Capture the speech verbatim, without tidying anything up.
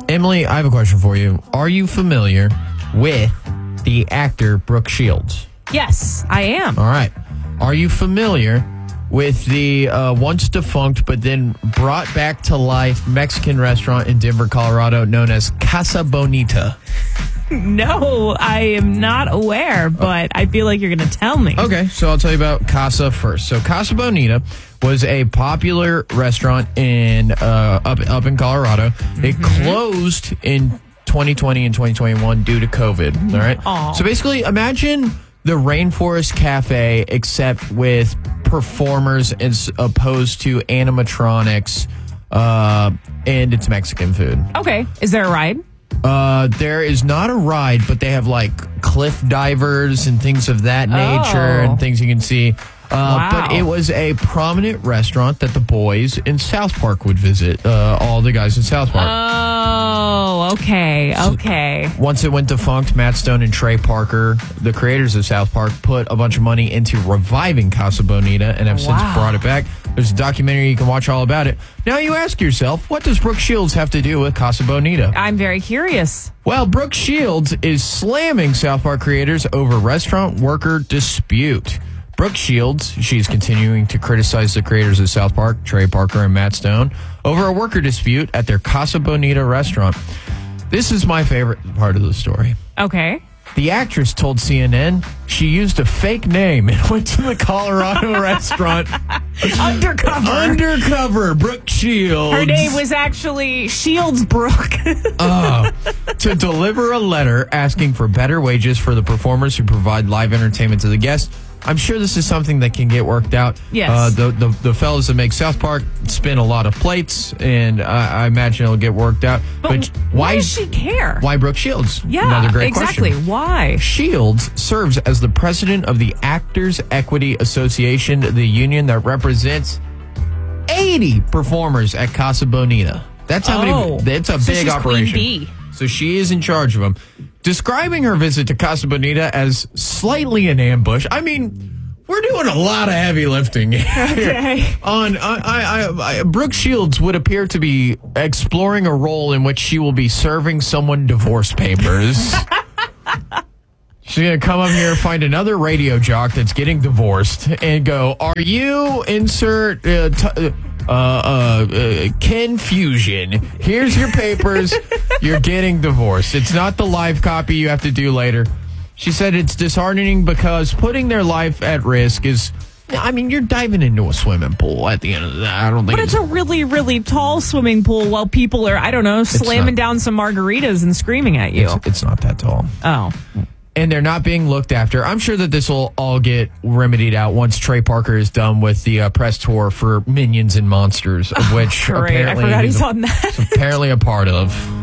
Emily, I have a question for you. Are you familiar with the actor Brooke Shields? Yes, I am. All right. Are you familiar with the uh, once defunct but then brought back to life Mexican restaurant in Denver, Colorado known as Casa Bonita? No, I am not aware, but I feel like you're going to tell me. Okay, so I'll tell you about Casa first. So Casa Bonita was a popular restaurant in uh, up up in Colorado. Mm-hmm. It closed in twenty twenty and twenty twenty-one due to COVID. All right. Aww. So basically, imagine the Rainforest Cafe except with performers as opposed to animatronics, uh, and it's Mexican food. Okay, is there a ride? Uh, there is not a ride, but they have like cliff divers and things of that nature Oh. and things you can see. Uh, Wow. But it was a prominent restaurant that the boys in South Park would visit. Uh, all the guys in South Park. Oh, okay, okay. Once it went defunct, Matt Stone and Trey Parker, the creators of South Park, put a bunch of money into reviving Casa Bonita and have since Wow. brought it back. There's a documentary you can watch all about it. Now you ask yourself, what does Brooke Shields have to do with Casa Bonita? I'm very curious. Well, Brooke Shields is slamming South Park creators over restaurant worker dispute. Brooke Shields, she's continuing to criticize the creators of South Park, Trey Parker and Matt Stone, over a worker dispute at their Casa Bonita restaurant. This is my favorite part of the story. Okay. The actress told C N N she used a fake name and went to the Colorado restaurant. Undercover. Undercover, Brooke Shields. Her name was actually Shields Brooke. uh, to deliver a letter asking for better wages for the performers who provide live entertainment to the guests. I'm sure this is something that can get worked out. Yes. Uh, the, the the fellas that make South Park spin a lot of plates, and I, I imagine it'll get worked out. But, but why does she care? Why Brooke Shields? Yeah, Another great exactly. question. Why? Shields serves as the president of the Actors Equity Association, the union that represents eighty performers at Casa Bonita. That's how Oh. many. It's a So big she's operation. Queen Bee. So she is in charge of them. Describing her visit to Casa Bonita as slightly an ambush. I mean, we're doing a lot of heavy lifting here. Okay. On I, I, I, Brooke Shields would appear to be exploring a role in which she will be serving someone divorce papers. She's going to come up here, find another radio jock that's getting divorced, and go, are you insert uh, t- uh, uh, uh, Ken Fusion? Here's your papers. You're getting divorced. It's not the live copy you have to do later. She said it's disheartening because putting their life at risk is, I mean, you're diving into a swimming pool at the end of the day. I don't think But it's a really, really tall swimming pool while people are, I don't know, slamming not. down some margaritas and screaming at you. It's, it's not that tall. Oh. And they're not being looked after. I'm sure that this will all get remedied out once Trey Parker is done with the uh, press tour for Minions and Monsters, of which Great. I apparently forgot he's he's a- on that. apparently a part of.